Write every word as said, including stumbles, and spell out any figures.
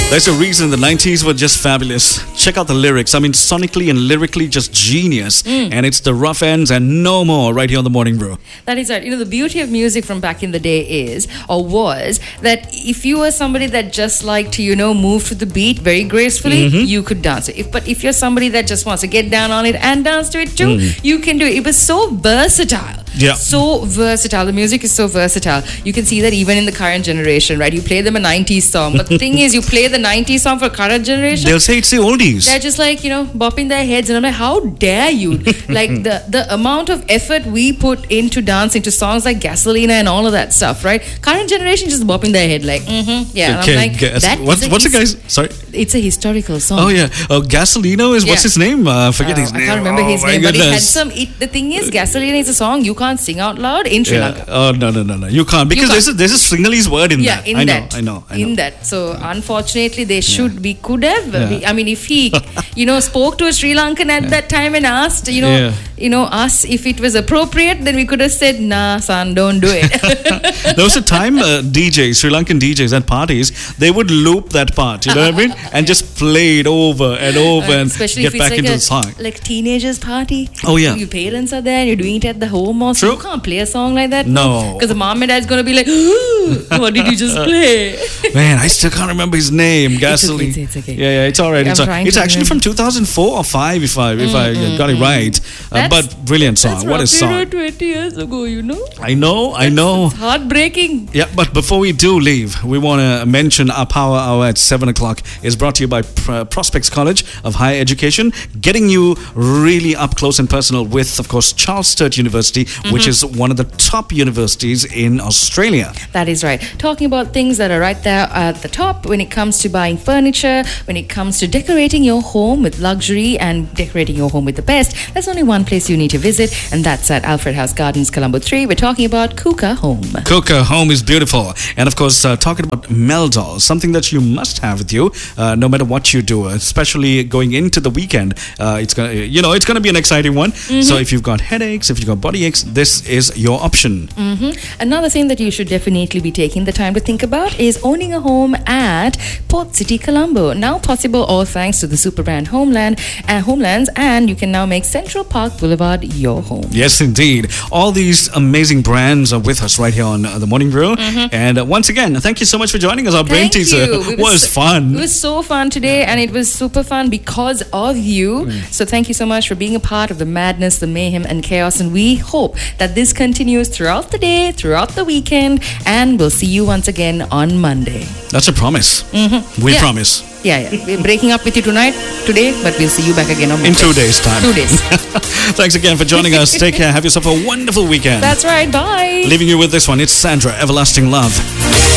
There's a reason the nineties were just fabulous. Check out the lyrics. I mean, sonically and lyrically just genius. Mm. And it's the rough ends and no more right here on The Morning Brew. That is right. You know, the beauty of music from back in the day is, or was, that if you were somebody that just liked to, you know, move to the beat very gracefully, mm-hmm. you could dance it. If, but if you're somebody that just wants to get down on it and dance to it too, mm. you can do it. It was so versatile. Yeah. So versatile. The music is so versatile. You can see that even in the current generation, right? You play them a nineties song, but the thing is, you play the nineties song for current generation, they'll say it's the oldies. They're just like, you know, bopping their heads, and I'm like, how dare you? Like the the amount of effort we put into dancing to songs like Gasolina and all of that stuff, right? Current generation just bopping their head like, mm-hmm, yeah. Okay, and I'm like, gas- that what's is a what's his- the guy's? Sorry. It's a historical song. Oh yeah, uh, Gasolino is Yeah. what's his name? Uh, forget Uh, his name. I can't remember oh, his my name, but it had goodness. some. It, the thing is, Gasolina is a song you can't sing out loud in Sri Yeah. Lanka. Oh no no no no! You can't because You there's a there's a Sinhalese word in Yeah, that. in I know, that. I know. I know. In that. So unfortunately, they should Yeah. be could have. Yeah. be- I mean, if he, you know, spoke to a Sri Lankan at that time and asked, you know, Yeah. you know, us if it was appropriate, then we could have said, "Nah, son, don't do it." There was a time uh, D Js, Sri Lankan D Js at parties, they would loop that part, you know what I mean? And just play it over and over Uh, and especially get if it's back like into a the song. like teenagers party. Oh, yeah. Your parents are there and you're doing it at the home or so. True. You can't play a song like that. No. Because the mom and dad's gonna be like, "Ooh, what did you just play?" Man, I still can't remember his name. Gasoline. It's okay, it's okay. Yeah, yeah, it's all right. I'm It's, all- trying it's to actually remember. from two thousand four or five, if I if I uh, got it right. Uh, That's- but brilliant That's song. What a roughly song! around twenty years ago, you know. I know, I know. It's heartbreaking. Yeah, but before we do leave, we want to mention our Power Hour at seven o'clock is brought to you by Pr- Prospects College of Higher Education, getting you really up close and personal with, of course, Charles Sturt University, mm-hmm. which is one of the top universities in Australia. That is right. Talking about things that are right there at the top when it comes to buying furniture, when it comes to decorating your home with luxury and decorating your home with the best, there's only one place you need to visit, and that's at Alfred House Gardens, Colombo three. We're talking about Kuka Home. Kuka Home is beautiful. And of course, uh, talking about Meldol, something that you must have with you, uh, no matter what you do, especially going into the weekend. Uh, it's gonna, you know, it's going to be an exciting one. Mm-hmm. So if you've got headaches, if you've got body aches, this is your option. Mm-hmm. Another thing that you should definitely be taking the time to think about is owning a home at Port City, Colombo. Now possible all thanks to the super brand Homeland and Homelands, and you can now make Central Park Boulevard your home. Yes, indeed. All these amazing brands are with us right here on uh, The Morning Brew. Mm-hmm. And uh, once again, thank you so much for joining us. Our brain Thank teaser you. It was, was fun. It was so fun today, and it was super fun because of you. Mm. So thank you so much for being a part of the madness, the mayhem, and chaos. And we hope that this continues throughout the day, throughout the weekend, and we'll see you once again on Monday. That's a promise. Mm-hmm. We Yeah. promise. Yeah, yeah. We're breaking up with you tonight, today, but we'll see you back again on Monday. In two days' time. Two days. Thanks again for joining us. Take care. Have yourself a wonderful weekend. That's right. Bye. Leaving you with this one. It's Sandra, Everlasting Love.